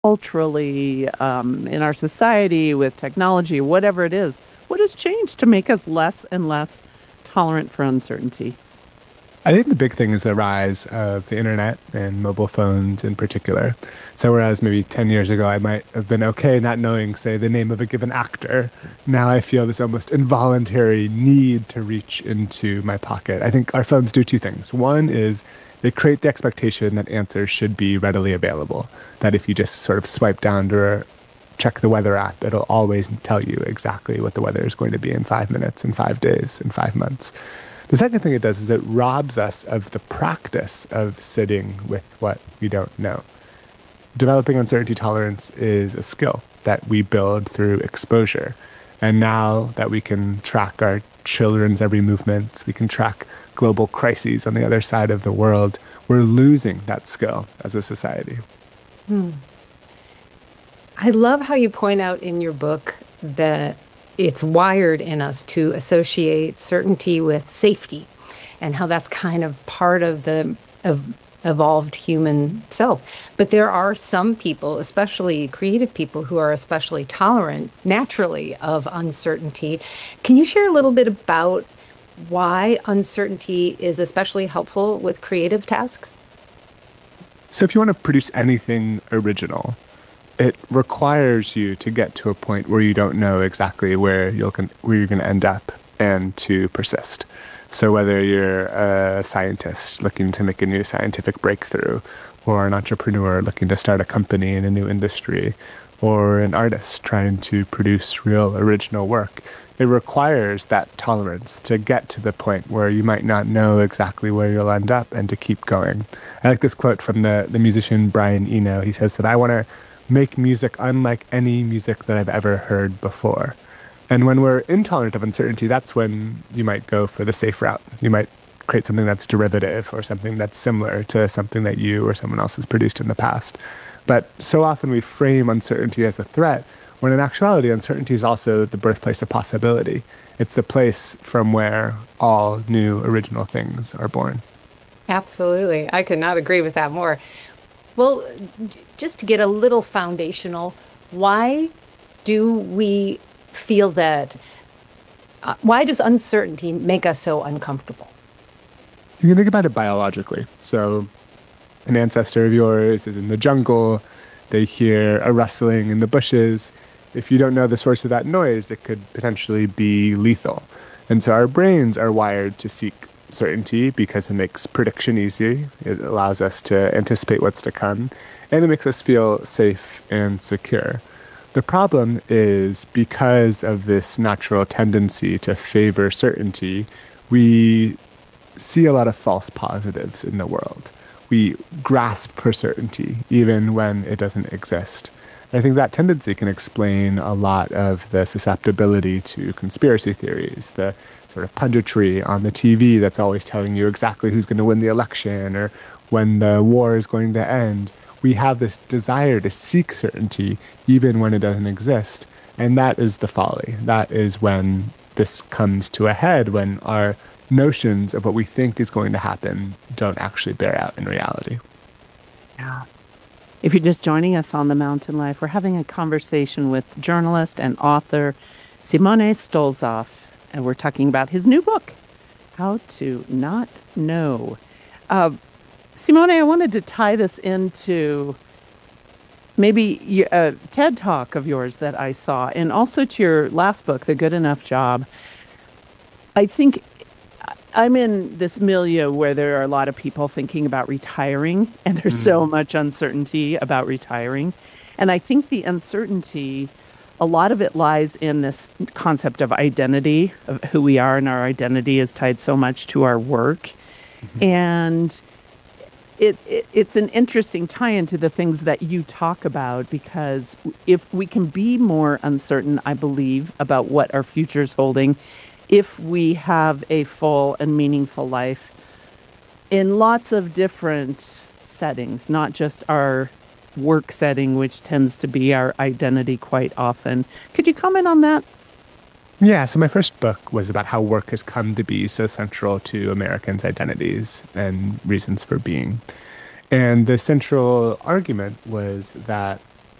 culturally, in our society, with technology, whatever it is, what has changed to make us less and less tolerant for uncertainty? I think the big thing is the rise of the internet and mobile phones in particular. So, whereas maybe 10 years ago I might have been okay not knowing, say, the name of a given actor, now I feel this almost involuntary need to reach into my pocket. I think our phones do two things. One is they create the expectation that answers should be readily available, that if you just sort of swipe down to check the weather app, it'll always tell you exactly what the weather is going to be in 5 minutes, in 5 days, in 5 months. The second thing it does is it robs us of the practice of sitting with what we don't know. Developing uncertainty tolerance is a skill that we build through exposure. And now that we can track our children's every movement, we can track global crises on the other side of the world, we're losing that skill as a society. Hmm. I love how you point out in your book that it's wired in us to associate certainty with safety and how that's kind of part of the evolved human self. But there are some people, especially creative people, who are especially tolerant naturally of uncertainty. Can you share a little bit about why uncertainty is especially helpful with creative tasks? So if you want to produce anything original, it requires you to get to a point where you don't know exactly where you're going to end up and to persist. So whether you're a scientist looking to make a new scientific breakthrough, or an entrepreneur looking to start a company in a new industry, or an artist trying to produce real original work, it requires that tolerance to get to the point where you might not know exactly where you'll end up and to keep going. I like this quote from the musician Brian Eno. He says that I want to make music unlike any music that I've ever heard before. And when we're intolerant of uncertainty, that's when you might go for the safe route. You might create something that's derivative or something that's similar to something that you or someone else has produced in the past. But so often we frame uncertainty as a threat, when in actuality, uncertainty is also the birthplace of possibility. It's the place from where all new original things are born. Absolutely. I could not agree with that more. Well, just to get a little foundational, why do we feel that? Why does uncertainty make us so uncomfortable? You can think about it biologically. So, an ancestor of yours is in the jungle, they hear a rustling in the bushes. If you don't know the source of that noise, it could potentially be lethal. And so, our brains are wired to seek certainty because it makes prediction easy. It allows us to anticipate what's to come, and it makes us feel safe and secure. The problem is because of this natural tendency to favor certainty, we see a lot of false positives in the world. We grasp for certainty even when it doesn't exist. I think that tendency can explain a lot of the susceptibility to conspiracy theories, the sort of punditry on the TV that's always telling you exactly who's going to win the election or when the war is going to end. We have this desire to seek certainty even when it doesn't exist. And that is the folly. That is when this comes to a head, when our notions of what we think is going to happen don't actually bear out in reality. Yeah. If you're just joining us on The Mountain Life, we're having a conversation with journalist and author Simone Stolzoff, and we're talking about his new book, How to Not Know. Simone, I wanted to tie this into maybe a TED Talk of yours that I saw, and also to your last book, The Good Enough Job. I think I'm in this milieu where there are a lot of people thinking about retiring, and there's so much uncertainty about retiring. And I think the uncertainty, a lot of it lies in this concept of identity, of who we are, and our identity is tied so much to our work. And it's an interesting tie into the things that you talk about, because if we can be more uncertain, I believe, about what our future is holding, if we have a full and meaningful life in lots of different settings, not just our work setting, which tends to be our identity quite often. Could you comment on that? Yeah, so my first book was about how work has come to be so central to Americans' identities and reasons for being. And the central argument was that